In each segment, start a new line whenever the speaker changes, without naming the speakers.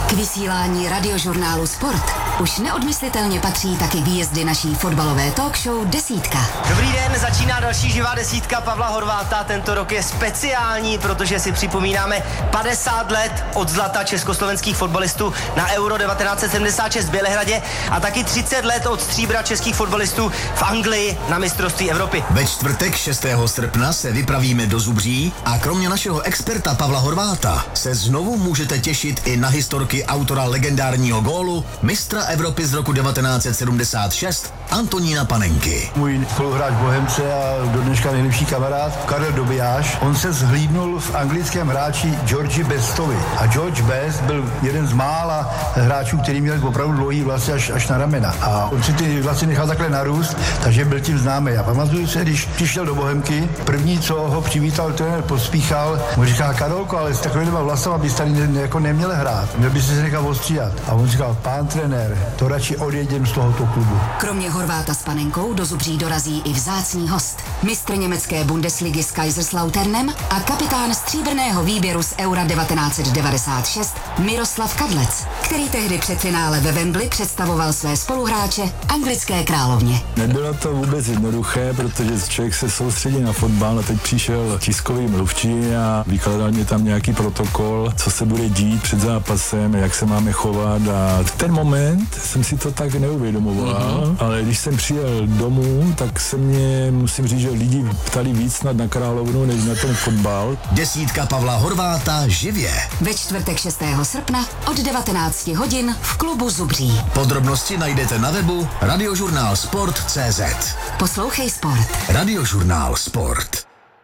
K vysílání radiožurnálu Sport už neodmyslitelně patří taky výjezdy naší fotbalové talk show Desítka.
Dobrý den, začíná další živá desítka Pavla Horváta. Tento rok je speciální, protože si připomínáme 50 let od zlata československých fotbalistů na Euro 1976 v Bělehradě a taky 30 let od stříbra českých fotbalistů v Anglii na mistrovství Evropy.
Ve čtvrtek 6. srpna se vypravíme do Zubří a kromě našeho experta Pavla Horváta se znovu můžete těšit i na historky autora legendárního gólu, mistra Evropy z roku 1976 Antonína Panenky.
Můj spoluhráč Bohemce a do dneška nejlepší kamarád Karel Dobijáš, on se zhlídnul v anglickém hráči Georgi Bestovi. A George Best byl jeden z mála hráčů, který měl opravdu dlouhý vlasy až na ramena. A on si ty vlasy nechal takhle narůst, takže byl tím známý. A pamatuju se, když přišel do Bohemky, první, co ho přivítal trenér Pospíchal, mu říká: Karolko, ale s takovýma vlasama bys tady jako neměl hrát. Měl bys se nechal ostříhat. A on říkal: pán trenér, to radši odjedem z tohoto klubu.
Kromě Horváta s Panenkou do Zubří dorazí i vzácný host. Mistr německé Bundesligy s Kaiserslauternem a kapitán stříbrného výběru z Eura 1996 Miroslav Kadlec, který tehdy před finále ve Wembley představoval své spoluhráče anglické královně.
Nebylo to vůbec jednoduché, protože člověk se soustředí na fotbal a teď přišel tiskový mluvčí a vykládal mě tam nějaký protokol, co se bude dít před zápasem, jak se máme chovat, a v ten moment jsem si to tak neuvědomoval, ale když jsem přijel domů, tak se mě, musím říct, že lidi ptali víc snad na královnu, než na ten fotbal.
Desítka Pavla Horváta živě.
Ve čtvrtek 6. srpna od 19 hodin v klubu Zubří.
Podrobnosti najdete na webu radiožurnál Sport.cz.
Poslouchej Sport.
Radiožurnál Sport.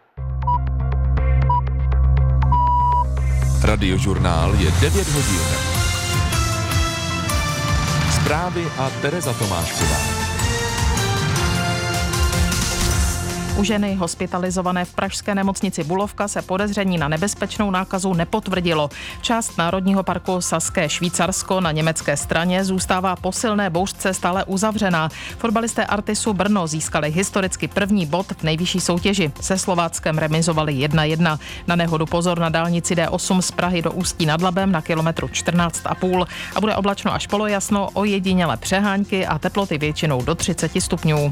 Radiožurnál je 9 hodin. Zprávy a Tereza Tomášková.
U ženy hospitalizované v pražské nemocnici Bulovka se podezření na nebezpečnou nákazu nepotvrdilo. Část Národního parku Saské Švýcarsko na německé straně zůstává po silné bouřce stále uzavřená. Fotbalisté Artisu Brno získali historicky první bod v nejvyšší soutěži. Se Slováckem remizovali 1-1. Na nehodu pozor na dálnici D8 z Prahy do Ústí nad Labem na kilometru 14,5 a bude oblačno až polojasno, ojedinělé přehánky a teploty většinou do 30 stupňů.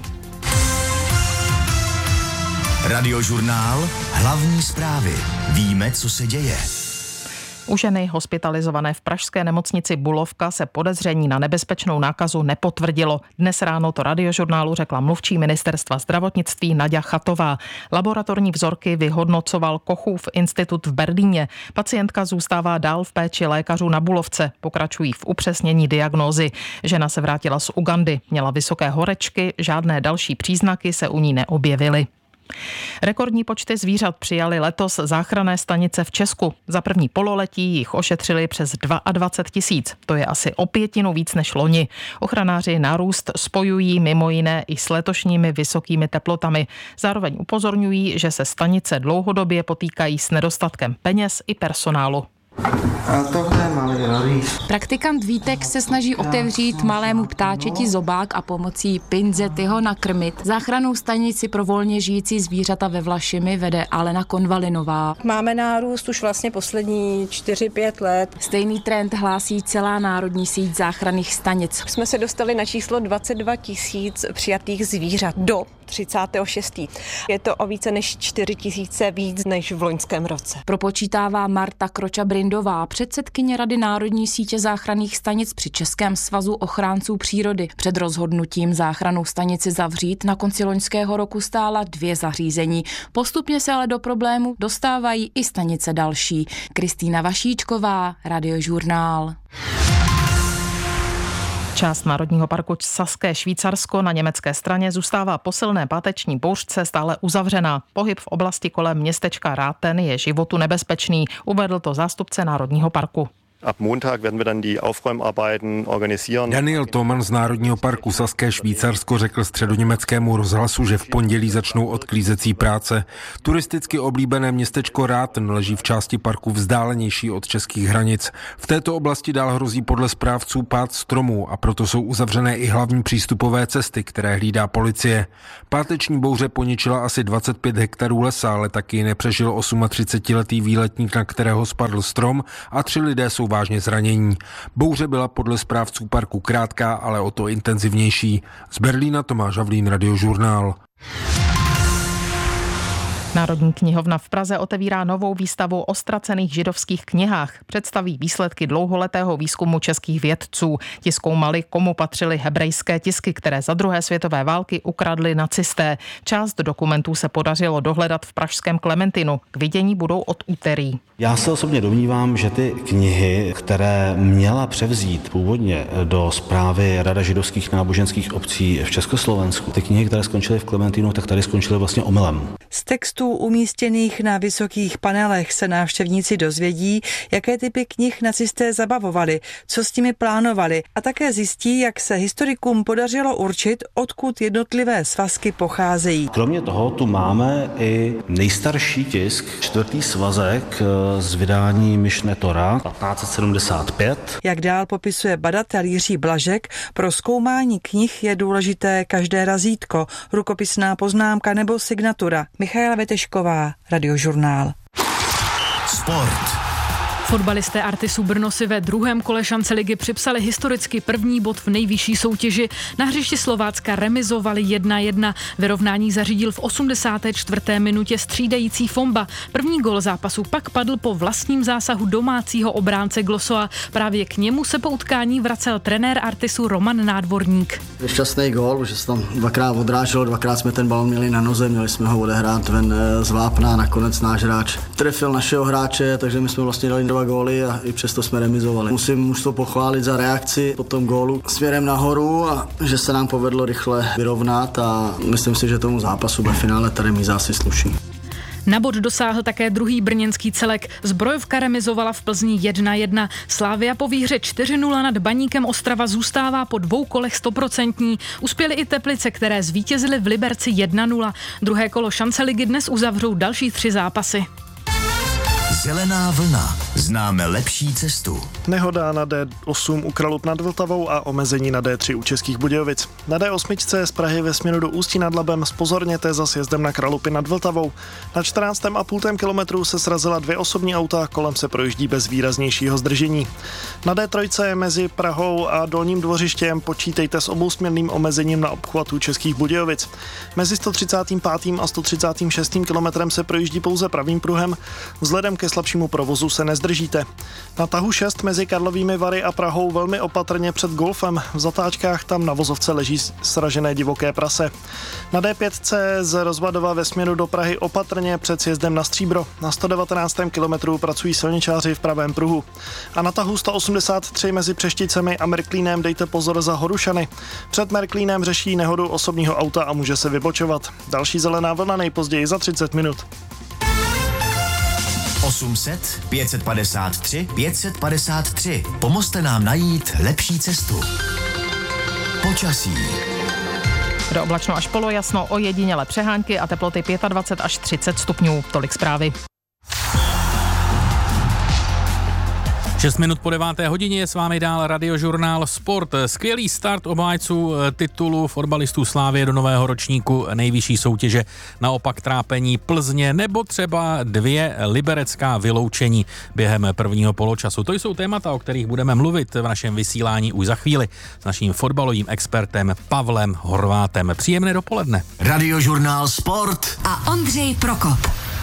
Radiožurnál, hlavní zprávy. Víme, co se děje.
U ženy hospitalizované v pražské nemocnici Bulovka se podezření na nebezpečnou nákazu nepotvrdilo. Dnes ráno to Radiožurnálu řekla mluvčí ministerstva zdravotnictví Naďa Chatová. Laboratorní vzorky vyhodnocoval Kochův institut v Berlíně. Pacientka zůstává dál v péči lékařů na Bulovce. Pokračují v upřesnění diagnózy. Žena se vrátila z Ugandy, měla vysoké horečky, žádné další příznaky se u ní neobjevily. Rekordní počty zvířat přijali letos záchranné stanice v Česku. Za první pololetí jich ošetřili přes 22 000. To je asi o 1/5 víc než loni. Ochranáři nárůst spojují mimo jiné i s letošními vysokými teplotami. Zároveň upozorňují, že se stanice dlouhodobě potýkají s nedostatkem peněz i personálu.
A tohle je malý rolíř.
Praktikant Vítek se snaží otevřít malému ptáčeti zobák a pomocí pinzety ho nakrmit. Záchrannou stanici pro volně žijící zvířata ve Vlašimi vede Alena Konvalinová.
Máme nárůst už vlastně poslední 4-5 let.
Stejný trend hlásí celá národní síť záchranných stanic.
Jsme se dostali na číslo 22 000 přijatých zvířat do 36. Je to o více než 4 000 víc než v loňském roce.
Propočítává Marta Kroča-Brindová, předsedkyně Rady národní sítě záchranných stanic při Českém svazu ochránců přírody. Před rozhodnutím záchrannou stanici zavřít na konci loňského roku stála 2 zařízení. Postupně se ale do problému dostávají i stanice další. Kristýna Vašíčková, Radiožurnál.
Část Národního parku Saské Švýcarsko na německé straně zůstává po silné páteční bouřce stále uzavřená. Pohyb v oblasti kolem městečka Ráten je životu nebezpečný, uvedl to zástupce Národního parku.
Ab Montag werden wir dann die Aufräumarbeiten organisieren.
Daniel Thoman z Národního parku Saské Švýcarsko řekl středoněmeckému rozhlasu, že v pondělí začnou odklízecí práce. Turisticky oblíbené městečko Ráten leží v části parku vzdálenější od českých hranic. V této oblasti dál hrozí podle správců pád stromů a proto jsou uzavřené i hlavní přístupové cesty, které hlídá policie. Páteční bouře poničila asi 25 hektarů lesa, ale taky nepřežil 38letý výletník, na kterého spadl strom, a 3 lidé jsou vážně zranění. Bouře byla podle správců parku krátká, ale o to intenzivnější. Z Berlína Tomáš Havlín, Radiožurnál.
Národní knihovna v Praze otevírá novou výstavu o ztracených židovských knihách. Představí výsledky dlouholetého výzkumu českých vědců. Ti zkoumali, komu patřily hebrejské tisky, které za druhé světové války ukradli nacisté. Část dokumentů se podařilo dohledat v pražském Klementinu. K vidění budou od úterý.
Já se osobně domnívám, že ty knihy, které měla převzít původně do správy Rada židovských náboženských obcí v Československu, ty knihy, které skončily v Klementinu, tak tady skončily vlastně omylem.
Z textů umístěných na vysokých panelech se návštěvníci dozvědí, jaké typy knih nacisté zabavovali, co s nimi plánovali a také zjistí, jak se historikům podařilo určit, odkud jednotlivé svazky pocházejí.
Kromě toho tu máme i nejstarší tisk, 4. svazek z vydání Mišne Tora 1575.
Jak dál popisuje badatel Jiří Blažek, pro zkoumání knih je důležité každé razítko, rukopisná poznámka nebo signatura. Michaela Vetešková, Radiožurnál.
Sport.
Fotbalisté Artisu Brno si ve druhém kole šance ligy připsali historicky první bod v nejvyšší soutěži. Na hřišti Slovácka remizovali 1-1. Vyrovnání zařídil v 84. minutě střídající Fomba. První gól zápasu pak padl po vlastním zásahu domácího obránce Glosoa. Právě k němu se po utkání vracel trenér Artisu Roman Nádvorník.
Šťastný gól, že se tam dvakrát odráželo, dvakrát jsme ten balon měli na noze, měli jsme ho odehrát ven z vápna, nakonec náš hráč trefil našeho hráče, takže my jsme vlastně dali 2 góly a i přesto jsme remizovali. Musím mužstvo pochválit za reakci po tom gólu směrem nahoru a že se nám povedlo rychle vyrovnat a myslím si, že tomu zápasu ve finále ta remíza asi sluší.
Na bod dosáhl také druhý brněnský celek. Zbrojovka remizovala v Plzni 1-1. Slavia po výhře 4-0 nad Baníkem Ostrava zůstává po 2 kolech 100%. Uspěly i Teplice, které zvítězily v Liberci 1-0. Druhé kolo šance ligy dnes uzavřou další 3 zápasy.
Zelená vlna. Známe lepší cestu.
Nehoda na D8 u Kralup nad Vltavou a omezení na D3 u Českých Budějovic. Na D8 z Prahy ve směru do Ústí nad Labem zpozorněte za sjezdem na Kralupy nad Vltavou. Na 14,5 kilometru se srazila 2 osobní auta, kolem se projíždí bez výraznějšího zdržení. Na D3 mezi Prahou a Dolním Dvořištěm počítejte s obousměrným omezením na obchvatu Českých Budějovic. Mezi 135. a 136. kilometrem se projíždí pouze pravým pruhem, vzhledem ke slabšímu provozu se nezdržíte. Na tahu 6 mezi Karlovými Vary a Prahou velmi opatrně před golfem. V zatáčkách tam na vozovce leží sražené divoké prase. Na D5 z Rozvadova ve směru do Prahy opatrně před sjezdem na Stříbro. Na 119. kilometru pracují silničáři v pravém pruhu. A na tahu 183 mezi Přešticemi a Merklínem dejte pozor za Horušany. Před Merklínem řeší nehodu osobního auta a může se vybočovat. Další zelená vlna nejpozději za 30 minut.
800 553 553. Pomozte nám najít lepší cestu. Počasí.
Do oblačno až polojasno, ojedinělé přehánky a teploty 25 až 30 stupňů. Tolik zprávy.
6 minut po 9. hodině je s vámi dál Radiožurnál Sport. Skvělý start obhájců titulu fotbalistů Slávie do nového ročníku nejvyšší soutěže. Naopak trápení Plzně nebo třeba 2 liberecká vyloučení během prvního poločasu. To jsou témata, o kterých budeme mluvit v našem vysílání už za chvíli s naším fotbalovým expertem Pavlem Horvátem. Příjemné dopoledne.
Radiožurnál Sport
a Ondřej Prokop.